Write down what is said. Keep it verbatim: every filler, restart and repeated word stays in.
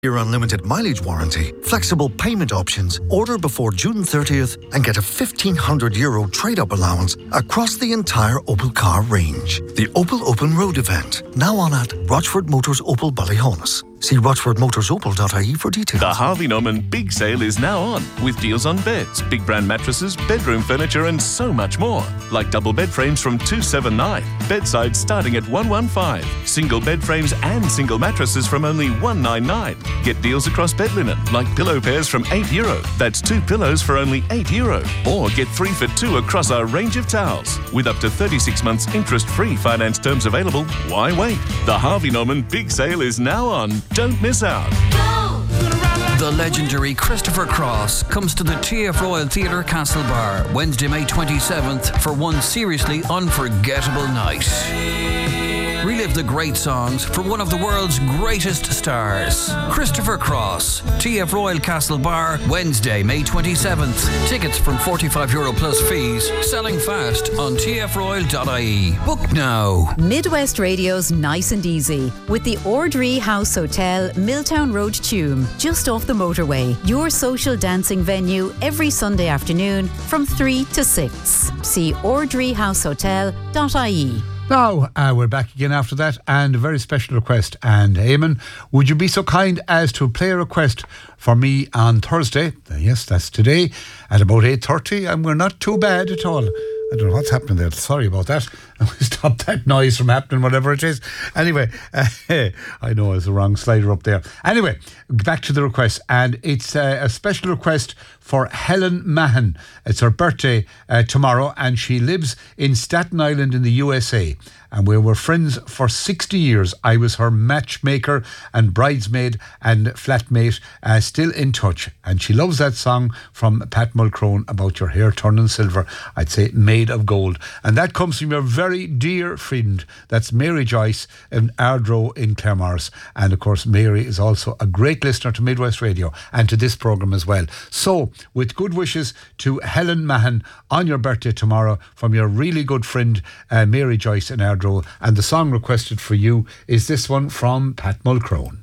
Your unlimited mileage warranty, flexible payment options, order before June thirtieth and get a fifteen hundred euro trade-up allowance across the entire Opel car range. The Opel Open Road event, now on at Rochford Motors Opel Ballyhonus. See rochford motors opel dot I E for details. The Harvey Norman Big Sale is now on, with deals on beds, big brand mattresses, bedroom furniture and so much more. Like double bed frames from two seventy-nine, bedsides starting at one fifteen, single bed frames and single mattresses from only one ninety-nine. Get deals across bed linen, like pillow pairs from eight euro. That's two pillows for only eight euro. Or get three for two across our range of towels. With up to thirty-six months interest-free finance terms available, why wait? The Harvey Norman Big Sale is now on. Don't miss out. The legendary Christopher Cross comes to the T F Royal Theatre Castlebar Wednesday, May twenty-seventh for one seriously unforgettable night. Relive the great songs from one of the world's greatest stars. Christopher Cross, T F Royal Castlebar, Wednesday, May twenty-seventh. Tickets from forty-five euro plus fees. Selling fast on t f royal dot I E. Book now. Midwest Radio's Nice and Easy with the Ordree House Hotel, Milltown Road, Tuam, just off the motorway. Your social dancing venue every Sunday afternoon from three to six. See ordree house hotel dot I E. Now, uh, we're back again after that, and a very special request. And Eamon, would you be so kind as to play a request for me on Thursday? Uh, yes, that's today, at about eight thirty, and we're not too bad at all. I don't know what's happening there. Sorry about that. Stop that noise from happening, whatever it is. Anyway, uh, I know it's the wrong slider up there. Anyway, back to the request. And it's uh, a special request for Helen Mahan. It's her birthday uh, tomorrow, and she lives in Staten Island in the U S A. And we were friends for sixty years. I was her matchmaker and bridesmaid and flatmate, uh, still in touch. And she loves that song from Pat Mulcrone about your hair turning silver. I'd say made of gold. And that comes from your very dear friend. That's Mary Joyce in Ardrow in Claremorris. And of course, Mary is also a great listener to Midwest Radio and to this programme as well. So, with good wishes to Helen Mahan on your birthday tomorrow from your really good friend, uh, Mary Joyce in Ardrow. And the song requested for you is this one from Pat Mulcrone.